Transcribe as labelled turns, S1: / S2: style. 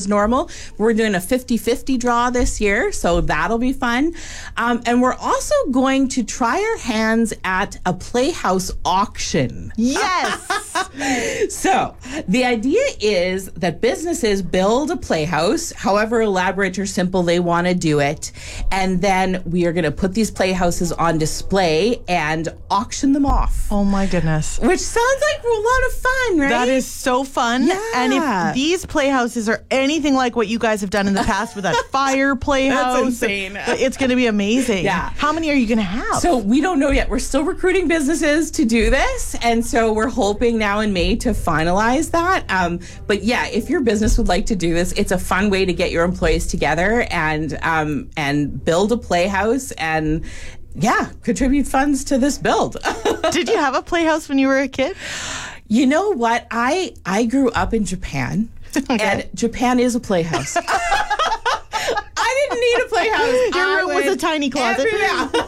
S1: as normal. We're doing a 50-50 draw this year, so that'll be fun. And we're also going to try our hands at a Playhouse auction.
S2: Yes!
S1: So the idea is that businesses build a playhouse, however elaborate or simple they want to do it, and then we are going to put these playhouses on display and auction them off.
S2: Oh my goodness.
S1: Which sounds like a lot of fun, right?
S2: That is so fun.
S1: Yeah.
S2: And if these playhouses are anything like what you guys have done in the past with that fire playhouse,
S1: That's insane.
S2: It's going to be amazing.
S1: Yeah.
S2: How many are you going to have?
S1: So we don't know yet. We're still recruiting businesses to do this. And so we're hoping now in May to finalize that. But yeah, if your business would like to do this, it's a fun way to get your employees together and build a playhouse and contribute funds to this build.
S2: Did you have a playhouse when you were a kid?
S1: You know what? I grew up in Japan, and Japan is a playhouse. I didn't need a playhouse.
S2: Your room was a tiny closet.